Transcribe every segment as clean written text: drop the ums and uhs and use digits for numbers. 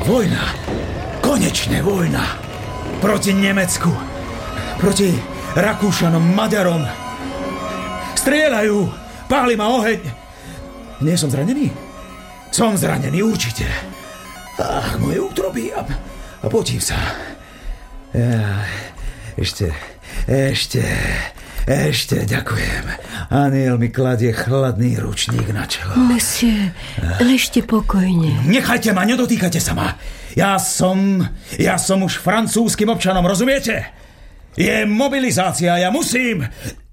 Vojna. Konečne vojna. Proti Nemecku. Proti Rakúšanom, Maďarom. Strieľajú. Páli ma oheň. Nie som zranený? Som zranený, určite. Ach, moje útroby a potím sa. Ešte, ďakujem. Aniel mi kladie chladný ručník na čelo. Monsieur, ležte pokojne. Nechajte ma, nedotýkajte sa ma. Ja som už francúzskym občanom, rozumiete? Je mobilizácia, ja musím...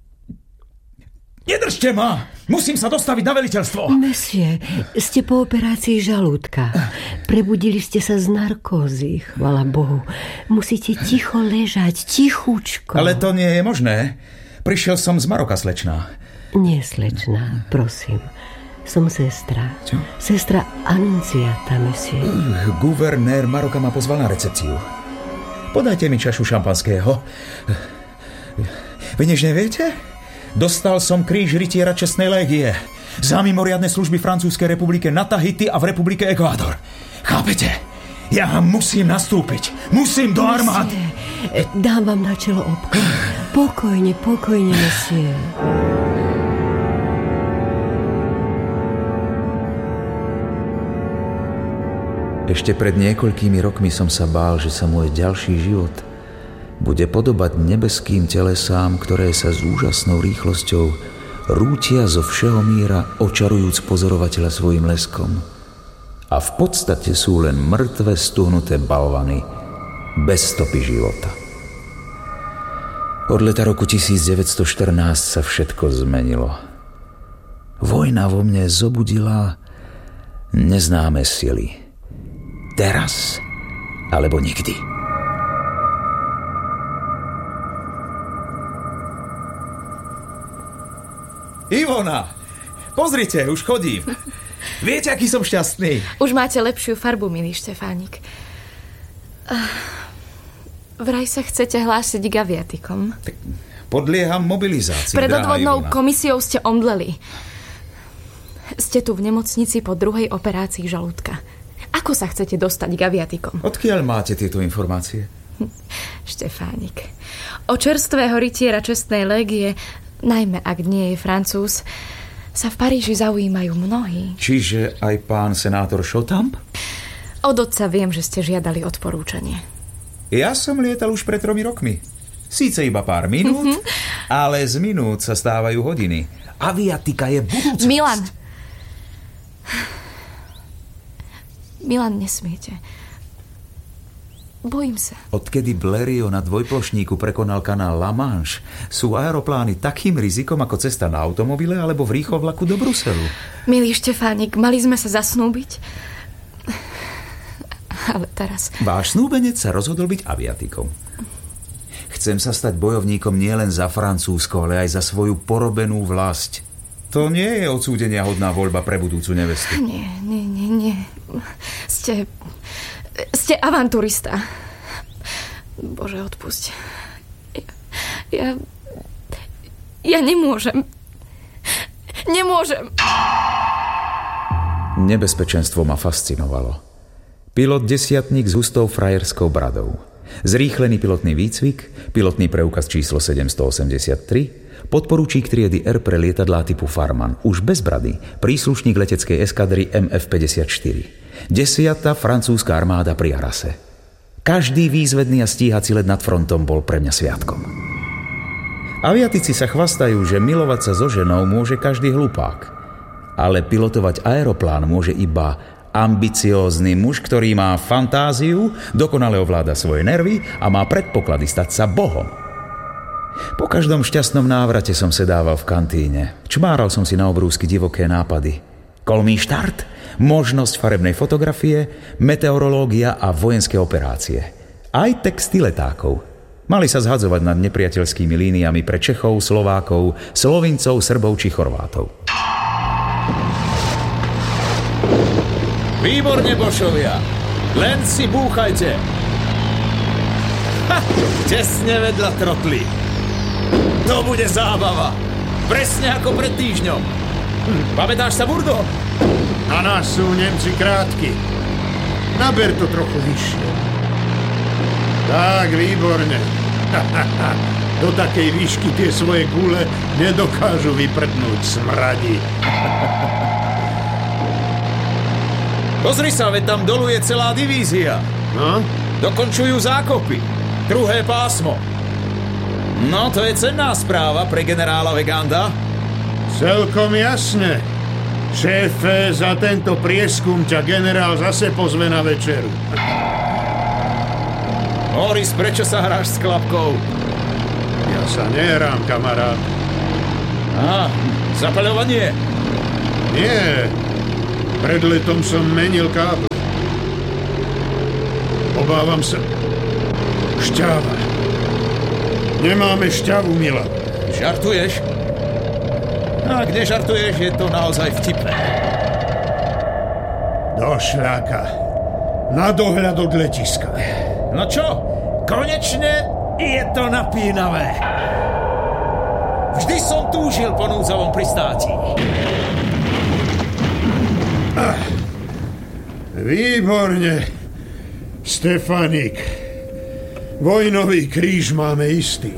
Nedržte ma! Musím sa dostaviť na veliteľstvo. Monsieur, ste po operácii žalúdka. Prebudili ste sa z narkózy, chvala Bohu. Musíte ticho ležať, tichúčko. Ale to nie je možné. Prišiel som z Maroka, slečná. Nie, slečná, prosím. Som sestra. Čo? Sestra Anunciata, monsieur. Guvernér Maroka ma pozval na recepciu. Podajte mi čašu šampanského. Vy než neviete? Dostal som kríž rytiera čestnej légie za mimoriadne služby Francúzskej republike na Tahiti a v republike Ekvádor. Chápete? Ja musím nastúpiť. Musím do armády. Dám vám na čelo obklad. Pokojne, monsieur. Ešte pred niekoľkými rokmi som sa bál, že sa môj ďalší život bude podobať nebeským telesám, ktoré sa s úžasnou rýchlosťou rútia zo všeho míra, očarujúc pozorovateľa svojim leskom. A v podstate sú len mŕtve stuhnuté balvany bez stopy života. Od leta roku 1914 sa všetko zmenilo. Vojna vo mne zobudila neznáme sily. Teraz alebo nikdy. Ivona, pozrite, už chodím. Viete, aký som šťastný? Už máte lepšiu farbu, milý Štefánik. Vraj sa chcete hlásiť k aviatikom. Podlieham mobilizácii. Pred odvodnou komisiou ste omdleli. Ste tu v nemocnici po druhej operácii žalúdka. Ako sa chcete dostať k aviatikom? Odkiaľ máte tieto informácie? Štefánik, o čerstvého rytiera čestnej légie, najmä ak nie je Francúz, sa v Paríži zaujímajú mnohí. Čiže aj pán senátor Chotamp? Od otca viem, že ste žiadali odporúčanie. Ja som lietal už pred 3 rokmi. Síce iba pár minút, ale z minút sa stávajú hodiny. Aviatika je budúcnosť. Milan, nesmiete. Bojím sa. Odkedy Blériot na dvojplošníku prekonal kanál La Manche, sú aeroplány takým rizikom ako cesta na automobile alebo v rýchlovlaku do Bruselu. Milý Štefánik, mali sme sa zasnúbiť. Ale teraz... Váš snúbenec sa rozhodol byť aviatikom. Chcem sa stať bojovníkom nielen za Francúzsko, ale aj za svoju porobenú vlast. To nie je odsúdenia hodná voľba pre budúcu nevestu. Nie. Ste avanturista. Bože, odpusť. Ja nemôžem. Nebezpečenstvo ma fascinovalo. Pilot desiatnik s hustou frajerskou bradou. Zrýchlený pilotný výcvik, pilotný preukaz číslo 783, podporučík triedy R pre lietadlá typu Farman, už bez brady, príslušník leteckej eskadry MF-54. 10. francúzska armáda pri Arrase. Každý výzvedný a stíhací let nad frontom bol pre mňa sviatkom. Aviatici sa chvastajú, že milovať sa so ženou môže každý hlupák. Ale pilotovať aeroplán môže iba ambiciózny muž, ktorý má fantáziu, dokonale ovláda svoje nervy a má predpoklady stať sa bohom. Po každom šťastnom návrate som sedával v kantíne. Čmáral som si na obrúsky divoké nápady. Kolmý štart, možnosť farebnej fotografie, meteorológia a vojenské operácie. Aj texty letákov. Mali sa zhadzovať nad nepriateľskými líniami pre Čechov, Slovákov, Slovincov, Srbov či Chorvátov. Výborne, bošovia! Len si búchajte! Tesne vedľa trotli. To bude zábava. Presne ako pred týždňom. Pamätáš sa, Burdo? Na nás sú Nemci krátky. Naber to trochu vyššie. Tak, výborne. Do takej výšky tie svoje gule nedokážu vyprdnúť, smradi. Pozri sa, veď tam dolu je celá divízia. No? Dokončujú zákopy. Druhé pásmo. No, to je cenná správa pre generála Veganda. Celkom jasne. Šéfe, za tento prieskum ťa generál zase pozve na večeru. Morris, prečo sa hráš s klapkou? Ja sa nehrám, kamarát. Zapaľovanie? Nie. Pred letom som menil káble. Obávam sa. Šťava. Nemáme šťavu, Mila. Žartuješ? Ak nežartuješ, je to naozaj vtipné. Do šľaka. Na dohľad od letiska. No čo? Konečne je to napínavé. Vždy som túžil po núdzovom pristáti. Výborne. Stefanik. Vojnový kríž máme istý.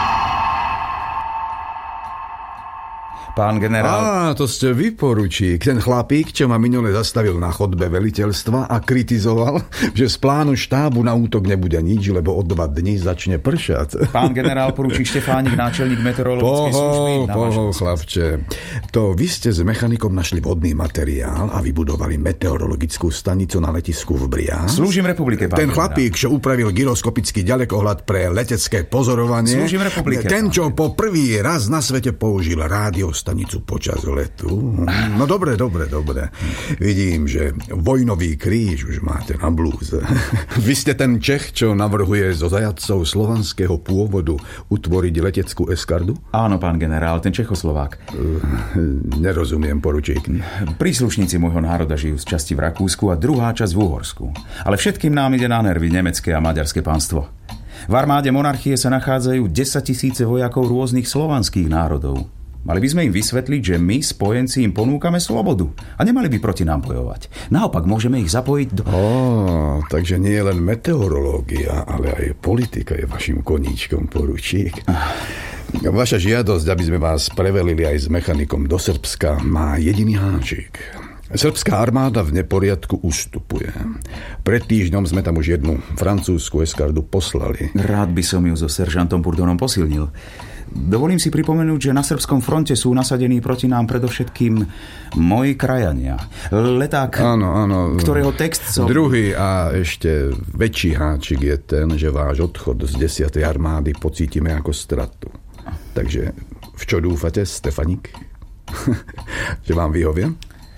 Pán generál... To ste vy, poručík. Ten chlapík, čo ma minule zastavil na chodbe veliteľstva a kritizoval, že z plánu štábu na útok nebude nič, lebo o 2 dní začne pršať. Pán generál poručík Štefánik, náčelník meteorologickej služby. Pohol, chlapče. To vy ste s mechanikom našli vhodný materiál a vybudovali meteorologickú stanicu na letisku v Brián. Slúžim republike, pán Ten generál. chlapík, čo upravil gyroskopický ďalekohľad pre letecké pozorovanie. Slúžim republike. Ten, čo po prvý raz na svete použil rádiostanicu počas letu. No dobre. Vidím, že vojnový kríž už máte na blúze. Vy ste ten Čech, čo navrhuje zo zajatcov slovanského pôvodu utvoriť leteckú eskardu? Áno, pán generál, ten Čechoslovák. Nerozumiem, poručík. Príslušníci môjho národa žijú z časti v Rakúsku a druhá časť v Uhorsku. Ale všetkým nám ide na nervy nemecké a maďarské pánstvo. V armáde monarchie sa nachádzajú 10 000 vojakov rôznych slovanských národov. Mali by sme im vysvetliť, že my, spojenci, im ponúkame slobodu a nemali by proti nám bojovať. Naopak, môžeme ich zapojiť do... Takže nie len meteorológia, ale aj politika je vašim koníčkom, poručík. Vaša žiadosť, aby sme vás prevelili aj s mechanikom do Srbska, má jediný háčik. Srbská armáda v neporiadku ustupuje. Pred týždňom sme tam už jednu francúzsku eskardu poslali. Rád by som ju so seržantom Bourdonom posilnil. Dovolím si pripomenúť, že na srbskom fronte sú nasadení proti nám predovšetkým moji krajania. Leták, áno, ktorého text som... Druhý a ešte väčší háčik je ten, že váš odchod z 10. armády pocítime ako stratu. Takže v čo dúfate, Stefanik? Že vám vyhoviem?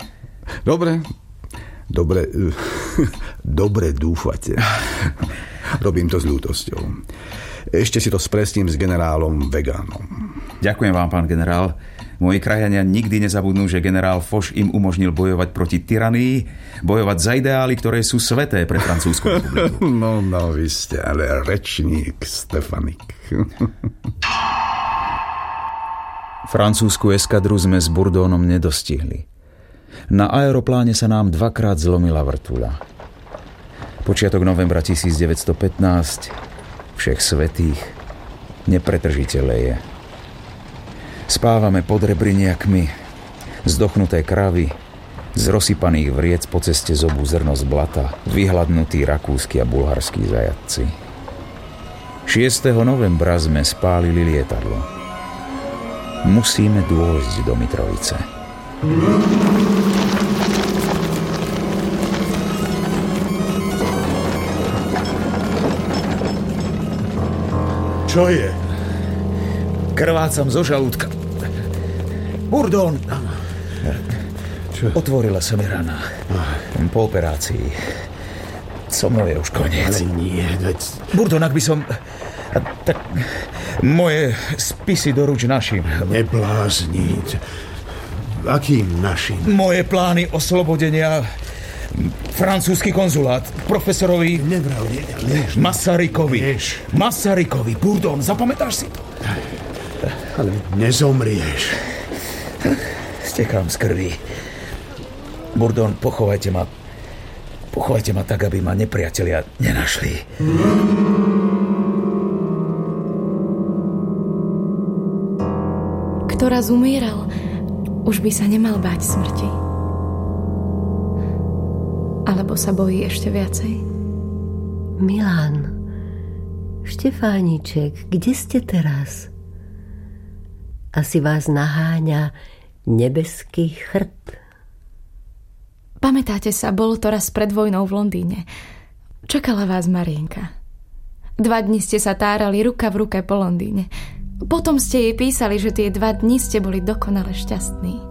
Dobre dúfate. Robím to s ľútosťou. Ešte si to spresním s generálom Veganom. Ďakujem vám, pán generál. Moji krajania nikdy nezabudnú, že generál Foch im umožnil bojovať proti tyranii, bojovať za ideály, ktoré sú sveté pre Francúzsku republiku. No, vy ste ale rečník, Stefanik. Francúzsku eskadru sme s Bourdónom nedostihli. Na aeropláne sa nám 2-krát zlomila vrtuľa. Počiatok novembra 1915... Všech svätých, nepretržite leje. Spávame pod rebriniakmi, zdochnuté kravy, z rozsypaných vriec po ceste zobu zrno z blata, vyhladnutí rakúski a bulharskí zajatci. 6. novembra sme spálili lietadlo. Musíme dôjsť do Mitrovice. Čo je? Krvácam zo žalúdka. Bourdon! Otvorila sa mi rana. Po operácii. So mnou je už koniec. Ale nie, Bourdon, ak by som... Tak moje spisy doruč našim. Neblázniť. Akým našim? Moje plány oslobodenia... Francúzsky konzulát, profesorovi Masarykovi. Bourdon, zapamätáš si to? Ale nezomrieš. Stekám z krvi. Bourdon, pochovajte ma Pochovajte ma tak, aby ma nepriatelia nenašli. Kto raz umieral, už by sa nemal báť smrti. Alebo sa bojí ešte viacej? Milan, Štefániček, kde ste teraz? Asi vás naháňa nebeský chrt. Pamätáte sa, bolo to raz pred vojnou v Londýne. Čakala vás Marienka. 2 dni ste sa tárali ruka v ruke po Londýne. Potom ste jej písali, že tie 2 dni ste boli dokonale šťastní.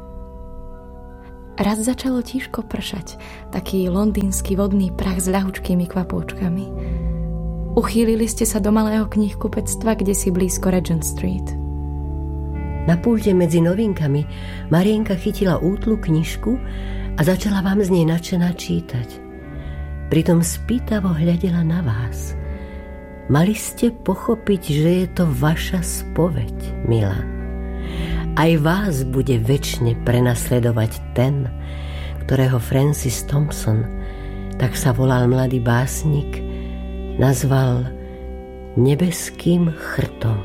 Raz začalo tížko pršať, taký londýnsky vodný prach s ľahučkými kvapôčkami. Uchýlili ste sa do malého knihkupectva, kde si blízko Regent Street. Na pulte medzi novinkami Marienka chytila útlu knižku a začala vám z nej nadšená čítať. Pritom spýtavo hľadela na vás. Mali ste pochopiť, že je to vaša spoveď, Milan. Aj vás bude večne prenasledovať ten, ktorého Francis Thompson, tak sa volal mladý básnik, nazval nebeským chrtom.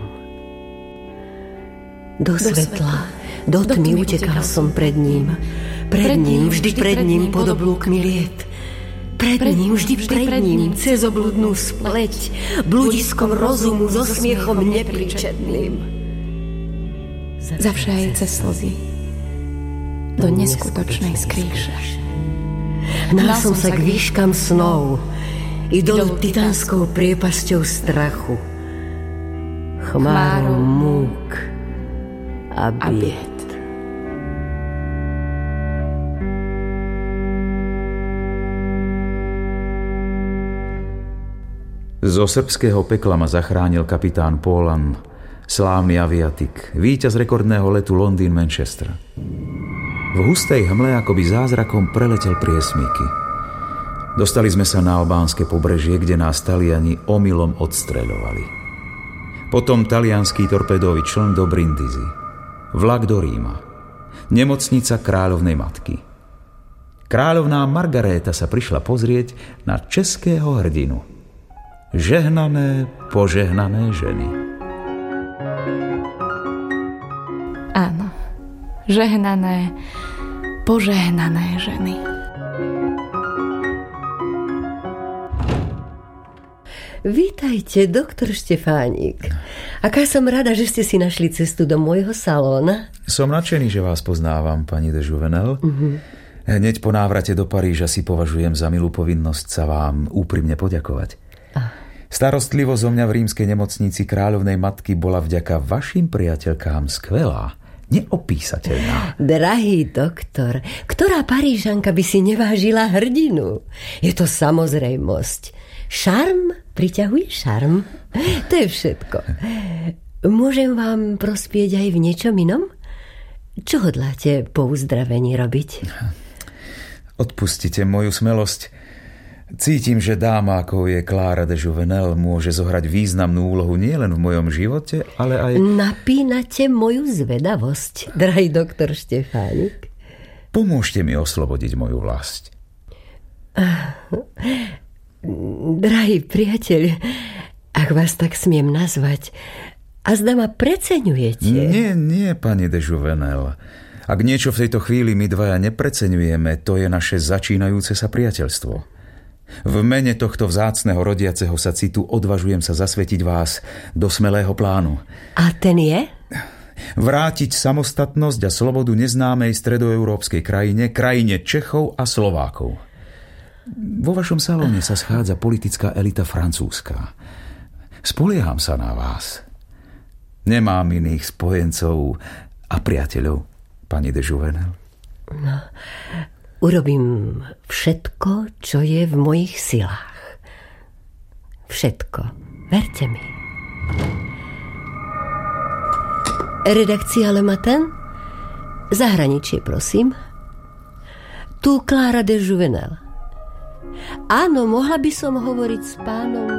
Do svetla, do tmy utekal som pred ním. Pred ním, vždy pred ním pod oblúkmi liet. Pred ním, vždy pred ním, cez obludnú spleť, bludiskom rozumu, so smiechom nepríčetným. Zavšajajúce slzy do neskutočnej skrýše. Hnal som sa k výškam snov i dolu titanskou priepasťou strachu. Chmárou múk a bied. Zo srbského pekla ma zachránil kapitán Pólan, slávny aviatik, víťaz rekordného letu Londýn-Manchester. V hustej hmle akoby zázrakom preletel priesmyky. Dostali sme sa na albánske pobrežie, kde nás Taliani omylom odstreľovali. Potom talianský torpedový čln do Brindisi, vlak do Ríma, nemocnica kráľovnej matky. Kráľovná Margaréta sa prišla pozrieť na českého hrdinu. Žehnané, požehnané ženy. Áno, žehnané, požehnané ženy. Vítajte, doktor Štefánik. Aká som rada, že ste si našli cestu do môjho salóna. Som nadšený, že vás poznávam, pani de Jouvenel. Hneď po návrate do Paríža si považujem za milú povinnosť sa vám úprimne poďakovať. Starostlivosť o mňa v rímskej nemocnici kráľovnej matky bola vďaka vašim priateľkám skvelá, neopísateľná. Drahý doktor, ktorá Parížanka by si nevážila hrdinu? Je to samozrejmosť. Šarm priťahuje šarm. To je všetko. Môžem vám prospieť aj v niečom inom? Čo hodláte po uzdravení robiť? Odpustite moju smelosť. Cítim, že dáma, ako je Klára de Jouvenel, môže zohrať významnú úlohu nielen v mojom živote, ale aj... Napínate moju zvedavosť, drahý doktor Štefánik. Pomôžte mi oslobodiť moju vlast. Drahý priateľ, ak vás tak smiem nazvať, a zda ma preceňujete. Nie, pani de Jouvenel. Ak niečo v tejto chvíli my dvaja nepreceňujeme, to je naše začínajúce sa priateľstvo. V mene tohto vzácneho rodiaceho sa citu odvažujem sa zasvetiť vás do smelého plánu. A ten je? Vrátiť samostatnosť a slobodu neznámej stredoeurópskej krajine Čechov a Slovákov. Vo vašom salóne sa schádza politická elita francúzska. Spolieham sa na vás. Nemám iných spojencov a priateľov, pani de Jouvenel. No, urobím všetko, čo je v mojich silách. Všetko. Verte mi. Redakcia Le Matin? Zahraničie, prosím. Tu Klára de Jouvenel. Áno, mohla by som hovoriť s pánom...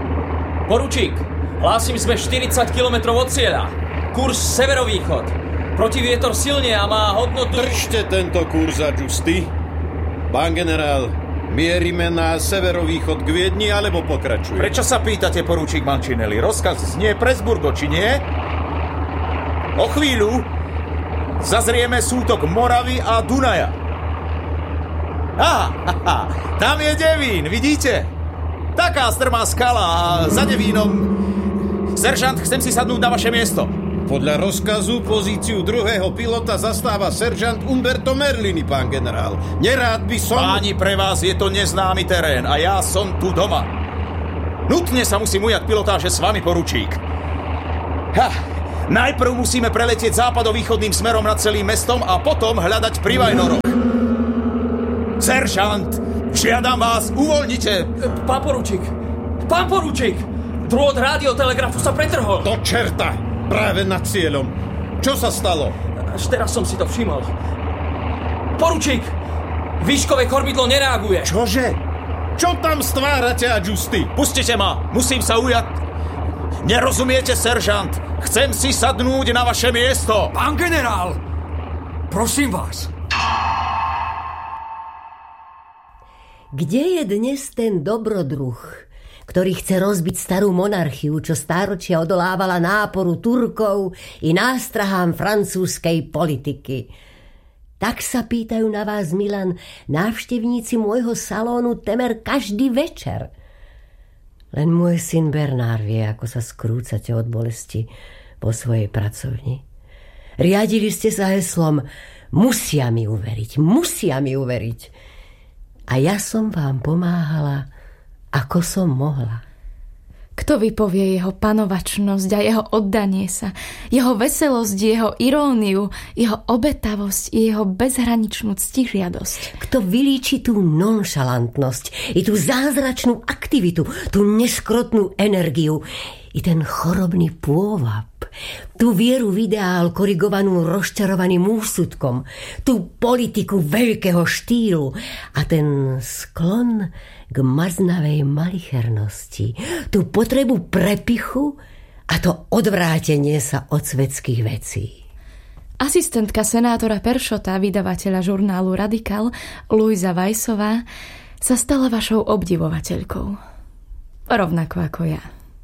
Poručík, hlásim, sme 40 kilometrov od cieľa. Kurs severovýchod. Protivietor silne a má hodnotu... Držte tento kurz, Adjusty. Pán generál, mierime na severovýchod k Viedni, alebo pokračuje? Prečo sa pýtate, poručík Mancinelli? Rozkaz znie Presburgo, či nie? O chvíľu zazrieme sútok Moravy a Dunaja. Aha, tam je Devín, vidíte? Taká strmá skala a za Devínom... Seržant, chcem si sadnúť na vaše miesto. Podľa rozkazu pozíciu druhého pilota zastáva seržant Umberto Merlini, pán generál. Nerád by som... Páni, pre vás je to neznámy terén a ja som tu doma. Nutne sa musím ujať pilotáže s vami, poručík. Najprv musíme preletieť západovýchodným smerom nad celým mestom a potom hľadať privajnoroch. Seržant, žiadam vás, uvoľnite. Pán poručík, drôt radiotelegrafu sa pretrhol. Do čerta, práve nad cieľom. Čo sa stalo? Až teraz som si to všimol. Poručík, výškové kormidlo nereaguje. Čože? Čo tam stvárate, Adjusty? Pustite ma, musím sa ujať. Nerozumiete, seržant? Chcem si sadnúť na vaše miesto. Pán generál, prosím vás. Kde je dnes ten dobrodruh, ktorý chce rozbiť starú monarchiu, čo stáročia odolávala náporu Turkov i nástrahám francúzskej politiky? Tak sa pýtajú na vás, Milan, návštevníci môjho salónu temer každý večer. Len môj syn Bernard vie, ako sa skrúcate od bolesti vo svojej pracovni. Riadili ste sa heslom musia mi uveriť. A ja som vám pomáhala, ako som mohla. Kto vypovie jeho panovačnosť a jeho oddanie sa, jeho veselosť, jeho iróniu, jeho obetavosť i jeho bezhraničnú ctižiadosť? Kto vylíči tú nonšalantnosť i tú zázračnú aktivitu, tú neskrotnú energiu i ten chorobný pôvab, tú vieru v ideál korigovanú rozčarovaným úsudkom, tú politiku veľkého štýlu a ten sklon k maznavej malichernosti, tú potrebu prepichu a to odvrátenie sa od svetských vecí. Asistentka senátora Peršota, vydavateľa žurnálu Radikál, Luisa Weissová, sa stala vašou obdivovateľkou. Rovnako ako ja.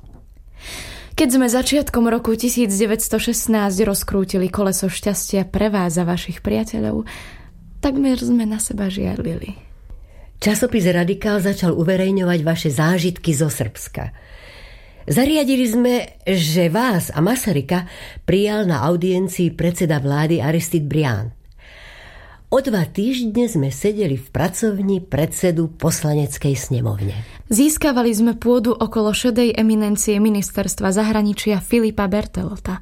Keď sme začiatkom roku 1916 rozkrútili koleso šťastia pre vás a vašich priateľov, takmer sme na seba žiarlili. Časopis Radikál začal uverejňovať vaše zážitky zo Srbska. Zariadili sme, že vás a Masaryka prijal na audiencii predseda vlády Aristide Briand. O 2 týždne sme sedeli v pracovni predsedu poslaneckej snemovne. Získavali sme pôdu okolo šedej eminencie ministerstva zahraničia Filipa Bertelota.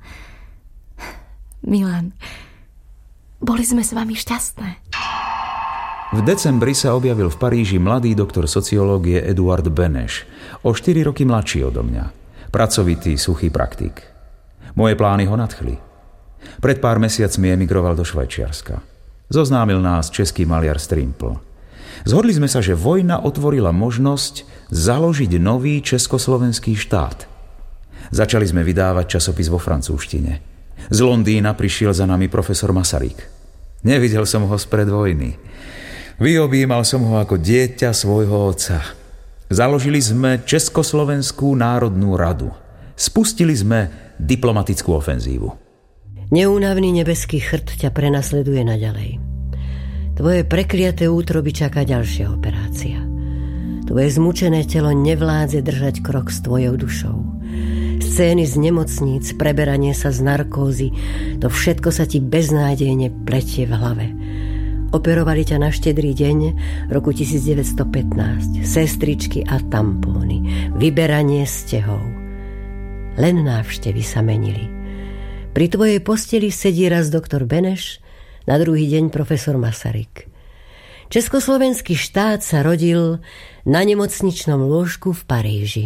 Milan, boli sme s vami šťastné. V decembri sa objavil v Paríži mladý doktor sociológie Eduard Beneš, o 4 roky mladší odo mňa. Pracovitý, suchý praktik. Moje plány ho nadchli. Pred pár mesiacmi emigroval do Švajčiarska. Zoznámil nás český maliar Strimpl. Zhodli sme sa, že vojna otvorila možnosť založiť nový československý štát. Začali sme vydávať časopis vo francúzštine. Z Londýna prišiel za nami profesor Masaryk. Nevidel som ho spred vojny. Vyobímal som ho ako dieťa svojho otca. Založili sme Československú národnú radu. Spustili sme diplomatickú ofenzívu. Neúnavný nebeský chrt ťa prenasleduje naďalej. Tvoje prekliaté útroby čaká ďalšia operácia. Tvoje zmučené telo nevládze držať krok s tvojou dušou. Scény z nemocníc, preberanie sa z narkózy, to všetko sa ti beznádejne pletie v hlave. Operovali ťa na Štedrý deň roku 1915. Sestričky a tampóny, vyberanie stehov. Len návštevy sa menili. Pri tvojej posteli sedí raz doktor Beneš, na druhý deň profesor Masaryk. Československý štát sa rodil na nemocničnom lôžku v Paríži.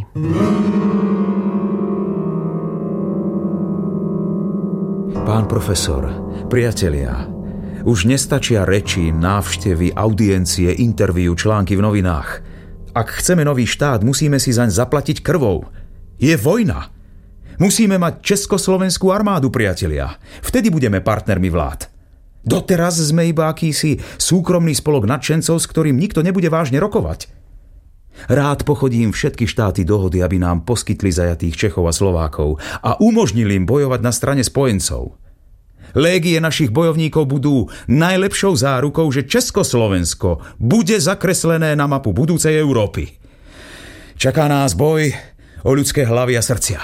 Pán profesor, priatelia, už nestačia reči, návštevy, audiencie, interviu, články v novinách. Ak chceme nový štát, musíme si zaň zaplatiť krvou. Je vojna. Musíme mať československú armádu, priatelia. Vtedy budeme partnermi vlád. Doteraz sme iba akýsi súkromný spolok nadšencov, s ktorým nikto nebude vážne rokovať. Rád pochodím všetky štáty dohody, aby nám poskytli zajatých Čechov a Slovákov a umožnili im bojovať na strane spojencov. Légie našich bojovníkov budú najlepšou zárukou, že Československo bude zakreslené na mapu budúcej Európy. Čaká nás boj o ľudské hlavy a srdcia.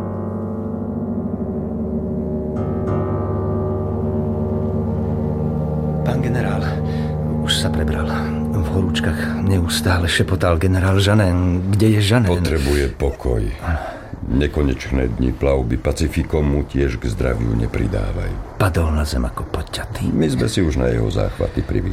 Pán generál, už sa prebral. V horúčkach neustále šepotal generál Žanén. Kde je Žanén? Potrebuje pokoj. Nekonečné dni plavby Pacifikom mu tiež k zdraviu nepridávajú. Padol na zem ako podťatý. My sme si už na jeho záchvaty privykli.